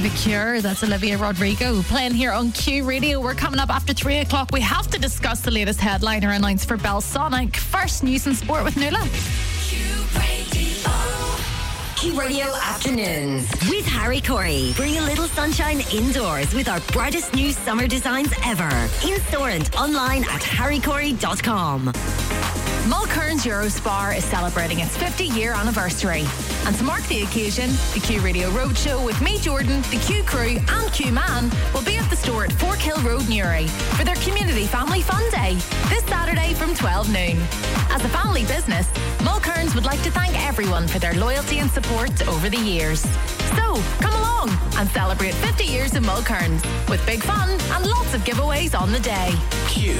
The Cure. That's Olivia Rodrigo playing here on Q Radio. We're coming up after 3 o'clock. We have to discuss the latest headliner announced for Belsonic. First, news and sport with Nuala. Q Radio Afternoons with Harry Corey. Bring a little sunshine indoors with our brightest new summer designs ever. In store and online at harrycorey.com. Mulcairn's Eurospar is celebrating its 50-year anniversary. And to mark the occasion, the Q Radio Roadshow with me, Jordan, the Q Crew and Q Man will be at the store at Forkhill Road, Newry for their Community Family Fun Day this Saturday from 12 noon. As a family business, Mulcairns would like to thank everyone for their loyalty and support over the years. So, come along and celebrate 50 years of Mulcairns with big fun and lots of giveaways on the day. Q.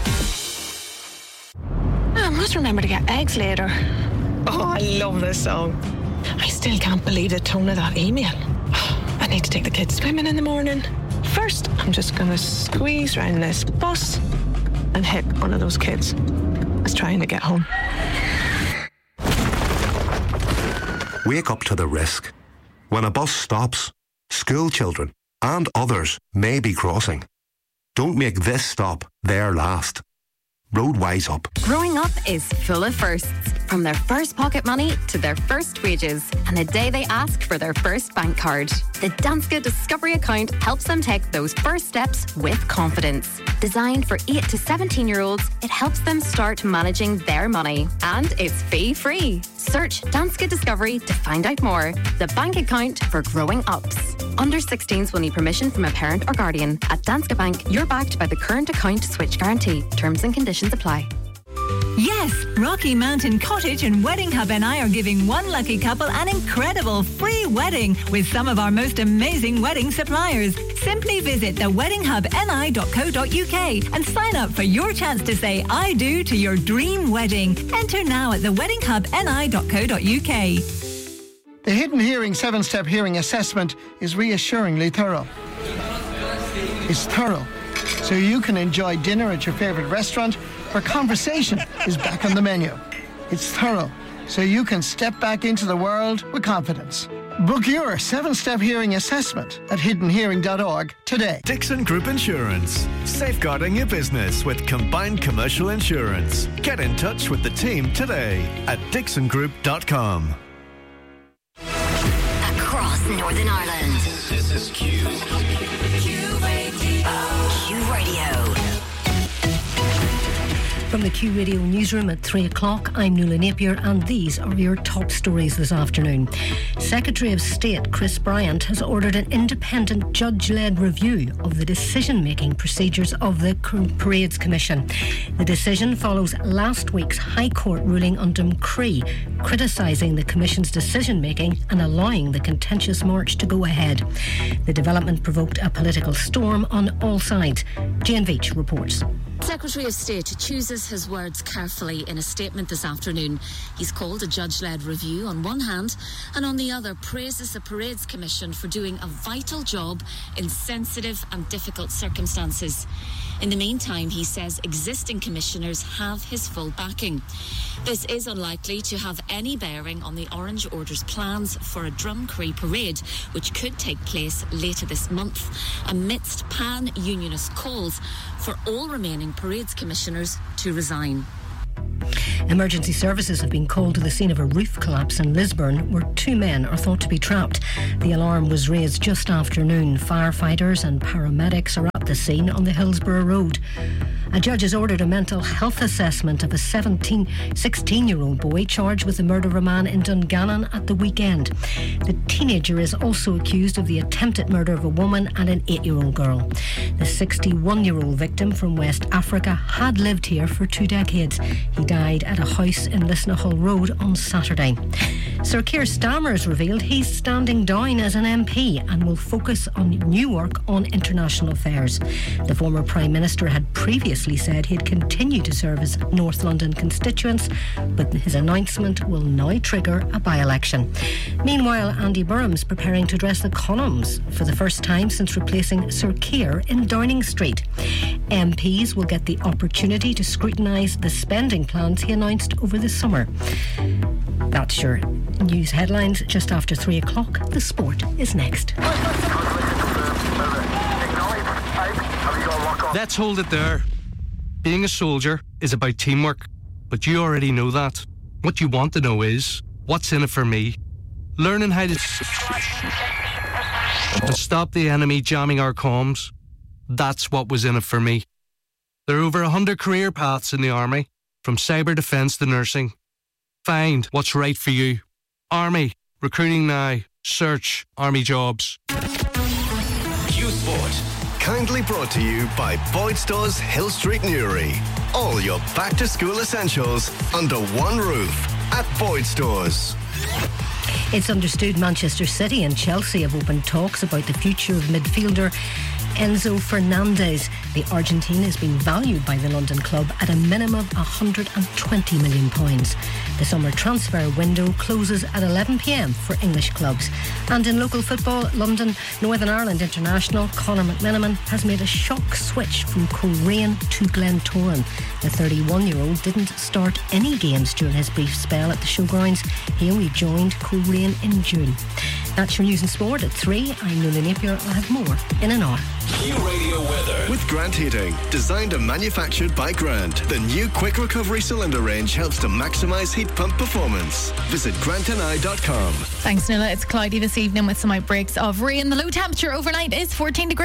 I must remember to get eggs later. Oh, I love this song. I still can't believe the tone of that email. I need to take the kids swimming in the morning. First, I'm just going to squeeze around this bus and hit one of those kids that's trying to get home. Wake up to the risk. When a bus stops, school children and others may be crossing. Don't make this stop their last. Road Wise Up. Growing up is full of firsts. From their first pocket money to their first wages and the day they ask for their first bank card. The Danske Discovery account helps them take those first steps with confidence. Designed for 8 to 17-year-olds, it helps them start managing their money. And it's fee-free. Search Danske Discovery to find out more. The bank account for growing ups. Under 16s will need permission from a parent or guardian. At Danske Bank, you're backed by the current account switch guarantee. Terms and conditions apply. Yes, Rocky Mountain Cottage and Wedding Hub NI are giving one lucky couple an incredible free wedding with some of our most amazing wedding suppliers. Simply visit theweddinghubni.co.uk and sign up for your chance to say I do to your dream wedding. Enter now at theweddinghubni.co.uk. The Hidden Hearing 7-step hearing assessment is reassuringly thorough. It's thorough, so you can enjoy dinner at your favourite restaurant where conversation is back on the menu. It's thorough, so you can step back into the world with confidence. Book your 7-step hearing assessment at hiddenhearing.org today. Dixon Group Insurance. Safeguarding your business with combined commercial insurance. Get in touch with the team today at dixongroup.com. Across Northern Ireland. This is Q. Q Radio. Q Radio. From the Q Radio newsroom at 3 o'clock, I'm Nuala Napier and these are your top stories this afternoon. Secretary of State Chris Bryant has ordered an independent judge-led review of the decision-making procedures of the Parades Commission. The decision follows last week's High Court ruling on Dumcree, criticising the Commission's decision-making and allowing the contentious march to go ahead. The development provoked a political storm on all sides. Jane Veitch reports. Secretary of State chooses his words carefully in a statement this afternoon. He's called a judge-led review on one hand and on the other praises the Parades Commission for doing a vital job in sensitive and difficult circumstances. In the meantime, he says existing commissioners have his full backing. This is unlikely to have any bearing on the Orange Order's plans for a Drumcree parade, which could take place later this month, amidst pan-unionist calls for all remaining Parades commissioners to resign. Emergency services have been called to the scene of a roof collapse in Lisburn where 2 men are thought to be trapped. The alarm was raised just after noon. Firefighters and paramedics are at the scene on the Hillsborough Road. A judge has ordered a mental health assessment of a 16-year-old boy charged with the murder of a man in Dungannon at the weekend. The teenager is also accused of the attempted murder of a woman and an 8-year-old girl. The 61-year-old victim from West Africa had lived here for 2 decades. He died at a house in Lisnahull Road on Saturday. Sir Keir Starmer has revealed he's standing down as an MP and will focus on new work on international affairs. The former Prime Minister had previously said he'd continue to serve his North London constituents, but his announcement will now trigger a by-election. Meanwhile, Andy Burham's preparing to dress the columns for the first time since replacing Sir Keir in Downing Street. MPs will get the opportunity to scrutinise the spending plans he announced over the summer. That's your news headlines just after 3 o'clock. The sport is next. Let's hold it there. Being a soldier is about teamwork, but you already know that. What you want to know is, what's in it for me? Learning how to stop the enemy jamming our comms. That's what was in it for me. There are over 100 career paths in the Army, from cyber defence to nursing. Find what's right for you. Army, recruiting now. Search Army jobs. Q Sport. Kindly brought to you by Boyd Stores Hill Street Newry. All your back to school essentials under one roof at Boyd Stores. It's understood Manchester City and Chelsea have opened talks about the future of midfielder Enzo Fernandez. The Argentine is being valued by the London club at a minimum of £120 million. The summer transfer window closes at 11 p.m. for English clubs. And in local football, London Northern Ireland international Conor McMenamin has made a shock switch from Coleraine to Glentoran. The 31-year-old didn't start any games during his brief spell at the showgrounds. He only joined Coleraine in June. That's your news and sport at 3. I'm Nuala Napier. I'll have more in an hour. Q Radio weather. With Grant Heating. Designed and manufactured by Grant. The new quick recovery cylinder range helps to maximise heat pump performance. Visit grantandI.com. Thanks, Nuala. It's cloudy this evening with some outbreaks of rain. The low temperature overnight is 14 degrees.